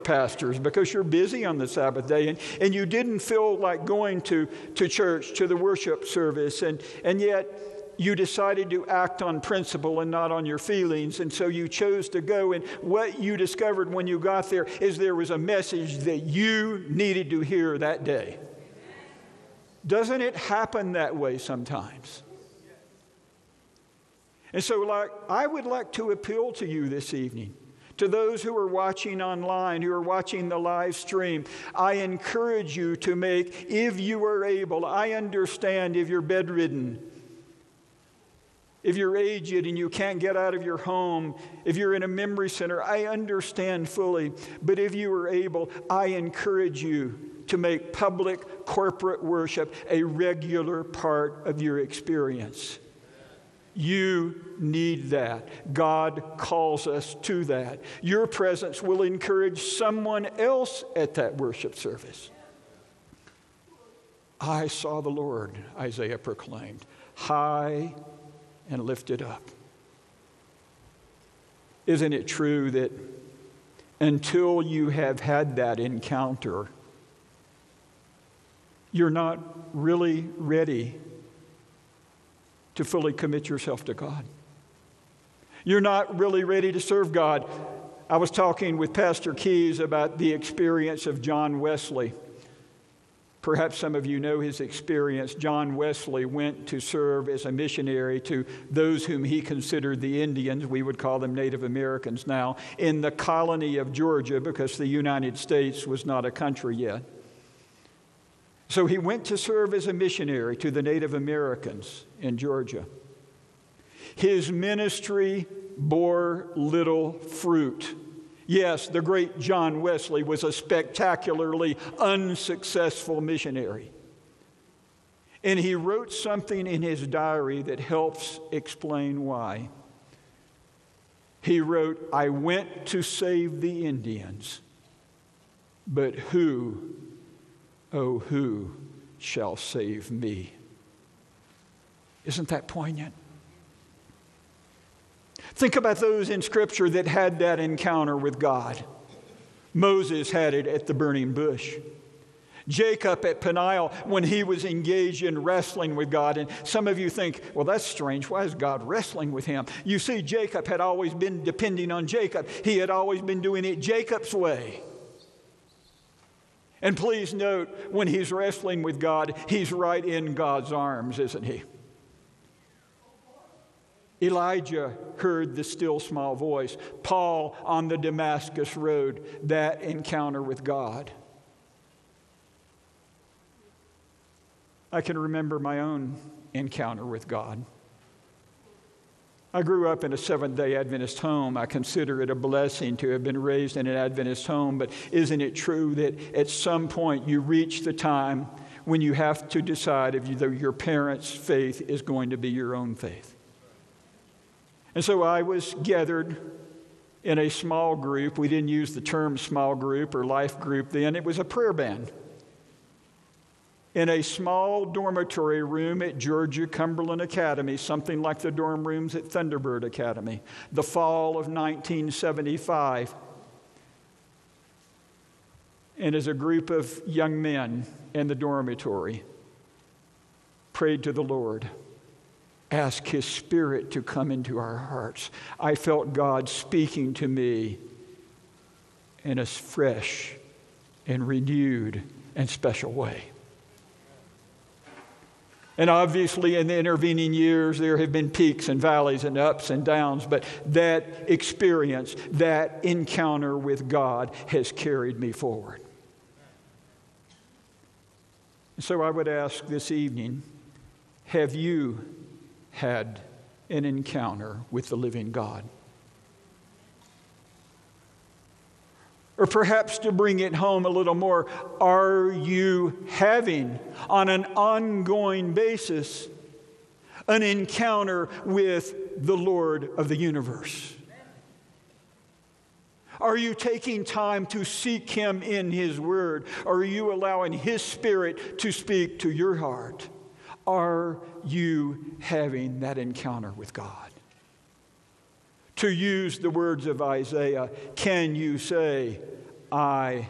pastors because you're busy on the Sabbath day and you didn't feel like going to church, to the worship service, and yet you decided to act on principle and not on your feelings, and so you chose to go, and what you discovered when you got there is there was a message that you needed to hear that day. Doesn't it happen that way sometimes? And so I would like to appeal to you this evening, to those who are watching online, who are watching the live stream. I encourage you to make, if you are able, I understand if you're bedridden, if you're aged and you can't get out of your home, if you're in a memory center, I understand fully. But if you are able, I encourage you to make public corporate worship a regular part of your experience. You need that. God calls us to that. Your presence will encourage someone else at that worship service. I saw the Lord, Isaiah proclaimed, high and lifted up. Isn't it true that until you have had that encounter, you're not really ready to fully commit yourself to God? You're not really ready to serve God. I was talking with Pastor Keys about the experience of John Wesley. Perhaps some of you know his experience. John Wesley went to serve as a missionary to those whom he considered the Indians, we would call them Native Americans now, in the colony of Georgia, because the United States was not a country yet. So he went to serve as a missionary to the Native Americans in Georgia. His ministry bore little fruit. Yes, the great John Wesley was a spectacularly unsuccessful missionary. And he wrote something in his diary that helps explain why. He wrote, I went to save the Indians, but who, oh, who shall save me? Isn't that poignant? Think about those in Scripture that had that encounter with God. Moses had it at the burning bush. Jacob at Peniel when he was engaged in wrestling with God. And some of you think, well, that's strange. Why is God wrestling with him? You see, Jacob had always been depending on Jacob. He had always been doing it Jacob's way. And please note, when he's wrestling with God, he's right in God's arms, isn't he? Elijah heard the still small voice. Paul on the Damascus road, that encounter with God. I can remember my own encounter with God. I grew up in a Seventh-day Adventist home. I consider it a blessing to have been raised in an Adventist home, but isn't it true that at some point you reach the time when you have to decide if your parents' faith is going to be your own faith? And so I was gathered in a small group. We didn't use the term small group or life group then. It was a prayer band. In a small dormitory room at Georgia Cumberland Academy, something like the dorm rooms at Thunderbird Academy, the fall of 1975. And as a group of young men in the dormitory prayed to the Lord, ask His Spirit to come into our hearts, I felt God speaking to me in a fresh and renewed and special way. And obviously in the intervening years, there have been peaks and valleys and ups and downs, but that experience, that encounter with God has carried me forward. So I would ask this evening, have you had an encounter with the living God? Or perhaps to bring it home a little more, are you having, on an ongoing basis, an encounter with the Lord of the universe? Are you taking time to seek Him in His Word? Or are you allowing His Spirit to speak to your heart? Are you having that encounter with God? To use the words of Isaiah, can you say, I